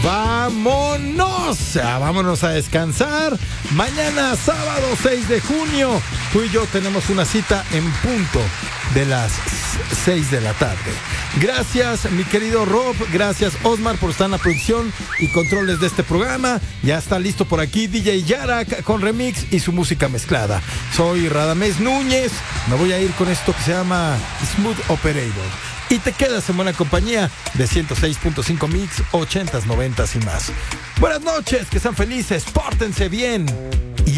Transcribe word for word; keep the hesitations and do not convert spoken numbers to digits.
vámonos, ah, vámonos a descansar. Mañana, sábado seis de junio, tú y yo tenemos una cita en punto de las seis de la tarde. Gracias, mi querido Rob, gracias, Osmar, por estar en la producción y controles de este programa. Ya está listo por aquí D J Yarak con remix y su música mezclada. Soy Radamés Núñez, me voy a ir con esto que se llama Smooth Operator. Y te quedas en buena compañía de ciento seis punto cinco Mix, ochentas, noventas y más. Buenas noches, que sean felices, pórtense bien.